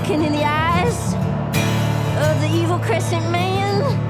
looking in the eyes of the evil crescent man.